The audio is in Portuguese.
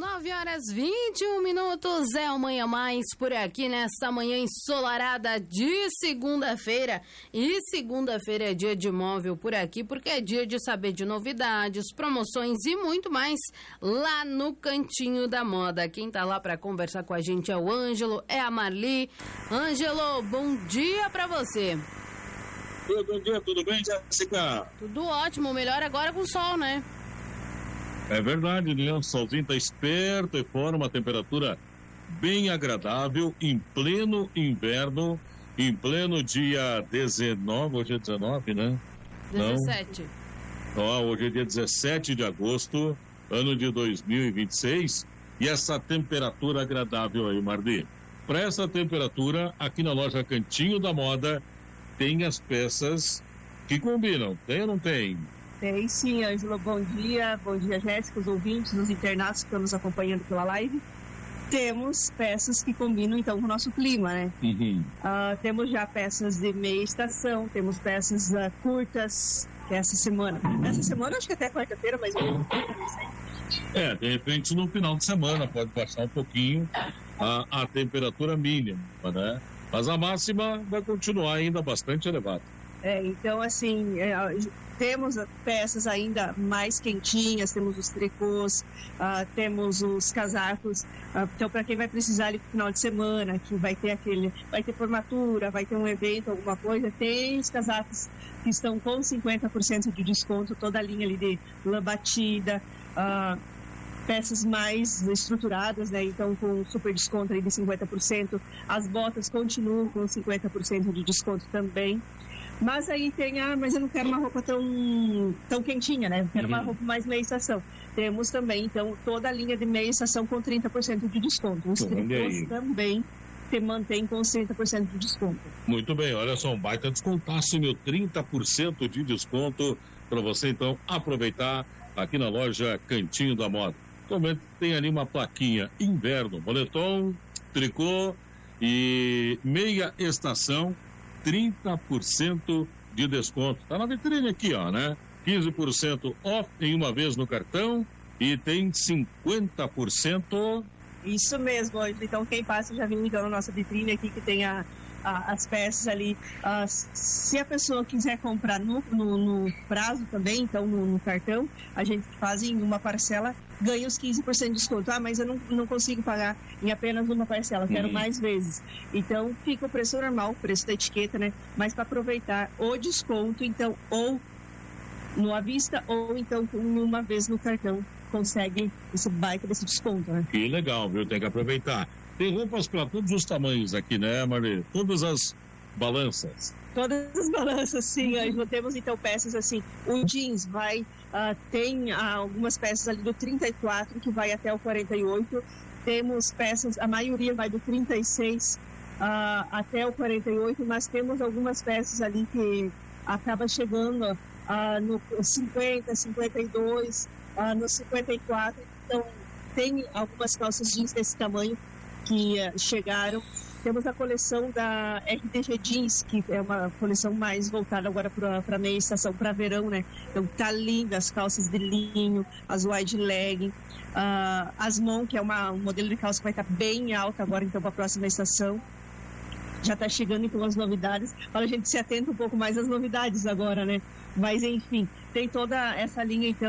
9h21, é o Manhã Mais por aqui nesta manhã ensolarada de segunda-feira. E segunda-feira é dia de móvel por aqui, porque é dia de saber de novidades, promoções e muito mais lá no Cantinho da Moda. Quem tá lá para conversar com a gente é o Ângelo, é a Marli. Ângelo, bom dia para você. Bom dia, tudo bem, Jéssica? Tudo ótimo, melhor agora com sol, né? É verdade, né? O solzinho tá esperto e forma uma temperatura bem agradável em pleno inverno, em pleno dia 19, hoje é 19, né? 17. Hoje é dia 17 de agosto, ano de 2026, e essa temperatura agradável aí, Marli. Para essa temperatura, aqui na loja Cantinho da Moda, tem as peças que combinam, tem ou não tem? Tem sim, Ângelo, bom dia, Jéssica, os ouvintes, os internatos que estão nos acompanhando pela live. Temos peças que combinam então com o nosso clima, né? Uhum. Temos já peças de meia estação, temos peças curtas essa semana. Essa semana acho que até quarta-feira, mas não sei. De repente no final de semana pode baixar um pouquinho a temperatura mínima, né? Mas a máxima vai continuar ainda bastante elevada. Então assim, temos peças ainda mais quentinhas, temos os tricôs, temos os casacos, então para quem vai precisar ali no final de semana, que vai ter formatura, vai ter um evento, alguma coisa, tem os casacos que estão com 50% de desconto, toda a linha ali de lã batida, peças mais estruturadas, né? Então com super desconto aí de 50%, as botas continuam com 50% de desconto também. Mas aí tem, mas eu não quero uma roupa tão quentinha, né? Eu quero uma roupa mais meia estação. Temos também, então, toda a linha de meia estação com 30% de desconto. Os tricôs também se mantém com 30% de desconto. Muito bem, olha só, um baita descontaço, 30% de desconto para você, então, aproveitar aqui na loja Cantinho da Moda. Também tem ali uma plaquinha inverno, moletom, tricô e meia estação, 30% de desconto. Tá na vitrine aqui, ó, né? 15% off em uma vez no cartão e tem 50%. Isso mesmo, então quem passa já viu então na nossa vitrine aqui que tem as peças ali. Se a pessoa quiser comprar no prazo também, então no cartão, a gente faz em uma parcela, ganha os 15% de desconto. Mas eu não consigo pagar em apenas uma parcela, quero mais vezes. Então fica o preço normal, o preço da etiqueta, né? Mas para aproveitar o desconto, então, ou no à vista, ou então uma vez no cartão, consegue esse baita desse desconto, né? Que legal, viu? Tem que aproveitar. Tem roupas para todos os tamanhos aqui, né, Marli? Todas as balanças. Todas as balanças, sim. Temos então peças assim, o jeans tem algumas peças ali do 34 que vai até o 48. Temos peças, a maioria vai do 36 até o 48, mas temos algumas peças ali que acaba chegando no 50, 52, no 54. Então tem algumas calças jeans desse tamanho que chegaram. Temos a coleção da RTG Jeans, que é uma coleção mais voltada agora para meia estação, para verão, né? Então tá linda, as calças de linho, as wide leg, as Mon, que é um modelo de calça que vai estar bem alta agora, então para a próxima estação. Já está chegando então as novidades, para a gente se atenta um pouco mais às novidades agora, né? Mas enfim, tem toda essa linha então